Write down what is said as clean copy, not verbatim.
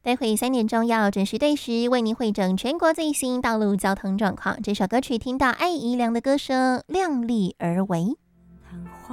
待会3点钟要准时对时为您汇整全国最新道路交通状况。这首歌曲听到艾怡良的歌声《量力而为》。